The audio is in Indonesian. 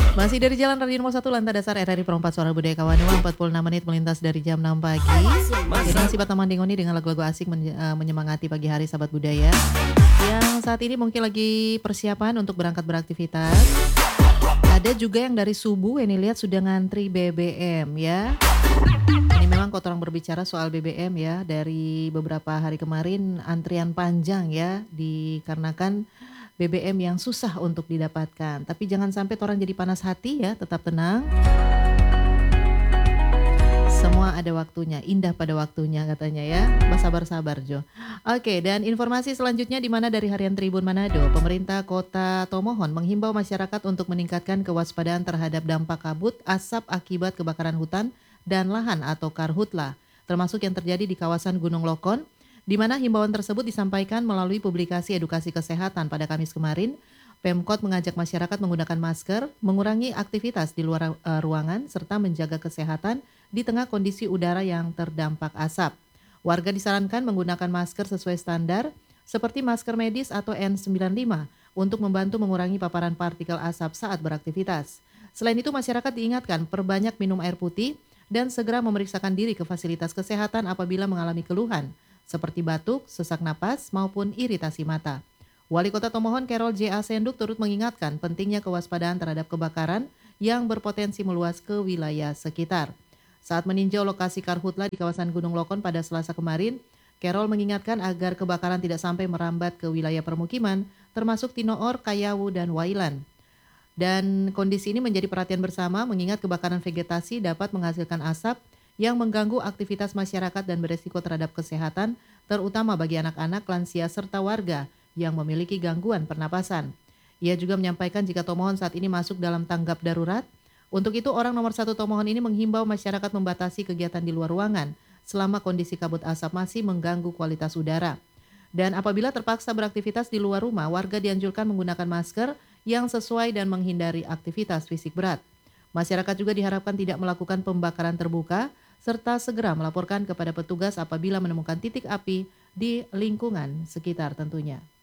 Masih dari Jalan Radinmo 1 Lantai Dasar RRI Perempat Suara Budaya Kawanua 46 menit melintas dari jam 6 pagi. Ini Sifat Taman Dingoni dengan lagu-lagu asik menyemangati pagi hari sahabat budaya. Yang saat ini mungkin lagi persiapan untuk berangkat beraktivitas. Ada juga yang dari subuh ini lihat sudah ngantri BBM ya. Ini memang kalau orang berbicara soal BBM ya, dari beberapa hari kemarin antrian panjang ya, dikarenakan BBM yang susah untuk didapatkan. Tapi jangan sampai orang jadi panas hati ya, tetap tenang. Semua ada waktunya, indah pada waktunya katanya ya. Sabar-sabar Jo. Oke, dan informasi selanjutnya di mana dari Harian Tribun Manado, pemerintah Kota Tomohon menghimbau masyarakat untuk meningkatkan kewaspadaan terhadap dampak kabut asap akibat kebakaran hutan dan lahan atau karhutla, termasuk yang terjadi di kawasan Gunung Lokon, di mana himbauan tersebut disampaikan melalui publikasi edukasi kesehatan pada Kamis kemarin. Pemkot mengajak masyarakat menggunakan masker, mengurangi aktivitas di luar ruangan, serta menjaga kesehatan di tengah kondisi udara yang terdampak asap. Warga disarankan menggunakan masker sesuai standar, seperti masker medis atau N95, untuk membantu mengurangi paparan partikel asap saat beraktivitas. Selain itu, masyarakat diingatkan perbanyak minum air putih dan segera memeriksakan diri ke fasilitas kesehatan apabila mengalami keluhan, seperti batuk, sesak napas, maupun iritasi mata. Wali Kota Tomohon Carol J. A. Senduk turut mengingatkan pentingnya kewaspadaan terhadap kebakaran yang berpotensi meluas ke wilayah sekitar. Saat meninjau lokasi karhutla di kawasan Gunung Lokon pada Selasa kemarin, Carol mengingatkan agar kebakaran tidak sampai merambat ke wilayah permukiman, termasuk Tinoor, Kayawu, dan Wailan. Dan kondisi ini menjadi perhatian bersama mengingat kebakaran vegetasi dapat menghasilkan asap yang mengganggu aktivitas masyarakat dan beresiko terhadap kesehatan, terutama bagi anak-anak, lansia, serta warga yang memiliki gangguan pernapasan. Ia juga menyampaikan jika Tomohon saat ini masuk dalam tanggap darurat. Untuk itu, orang nomor 1 Tomohon ini menghimbau masyarakat membatasi kegiatan di luar ruangan selama kondisi kabut asap masih mengganggu kualitas udara. Dan apabila terpaksa beraktivitas di luar rumah, warga dianjurkan menggunakan masker yang sesuai dan menghindari aktivitas fisik berat. Masyarakat juga diharapkan tidak melakukan pembakaran terbuka, serta segera melaporkan kepada petugas apabila menemukan titik api di lingkungan sekitar tentunya.